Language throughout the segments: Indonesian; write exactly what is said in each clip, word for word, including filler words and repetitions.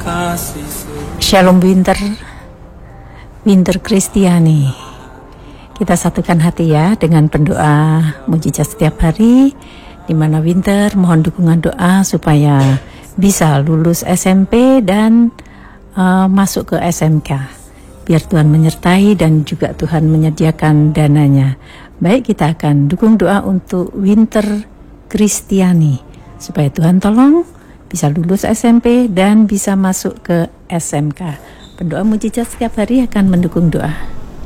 Shalom Winter, Winter Kristiani. Kita satukan hati ya dengan pendoa mujizat setiap hari, di mana Winter mohon dukungan doa supaya bisa lulus S M P dan uh, masuk ke S M K. Biar Tuhan menyertai dan juga Tuhan menyediakan dananya. Baik, kita akan dukung doa untuk Winter Kristiani supaya Tuhan tolong bisa lulus S M P dan bisa masuk ke S M K. Pendoa mujizat setiap hari akan mendukung doa.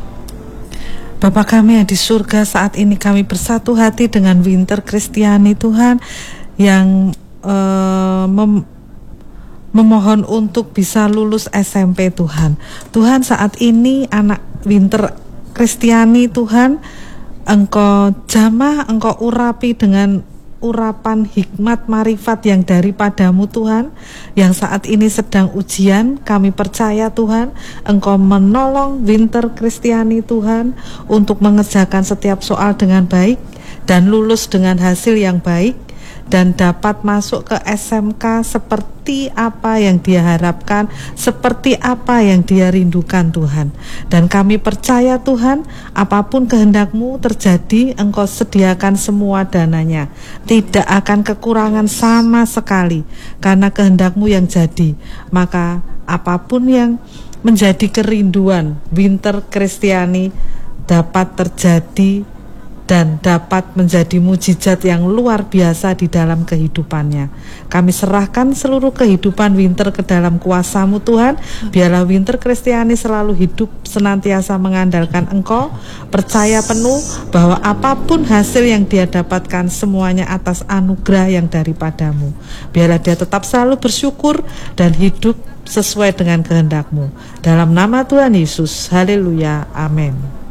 Bapa kami yang di surga, saat ini kami bersatu hati dengan Winter Kristiani Tuhan, yang uh, mem- memohon untuk bisa lulus S M P Tuhan. Tuhan, saat ini anak Winter Kristiani Tuhan, Engkau jamah, Engkau urapi dengan urapan hikmat marifat yang daripadamu Tuhan, yang saat ini sedang ujian. Kami percaya Tuhan, Engkau menolong Winter Kristiani Tuhan untuk mengerjakan setiap soal dengan baik dan lulus dengan hasil yang baik, dan dapat masuk ke S M K seperti apa yang dia harapkan, seperti apa yang dia rindukan Tuhan. Dan kami percaya Tuhan, apapun kehendak-Mu terjadi, Engkau sediakan semua dananya, tidak akan kekurangan sama sekali, karena kehendak-Mu yang jadi. Maka apapun yang menjadi kerinduan Winter Kristiani dapat terjadi dan dapat menjadi mujizat yang luar biasa di dalam kehidupannya. Kami serahkan seluruh kehidupan Winter ke dalam kuasa-Mu Tuhan. Biarlah Winter Kristiani selalu hidup senantiasa mengandalkan Engkau, percaya penuh bahwa apapun hasil yang dia dapatkan semuanya atas anugerah yang daripadamu. Biarlah dia tetap selalu bersyukur dan hidup sesuai dengan kehendak-Mu. Dalam nama Tuhan Yesus, haleluya, amin.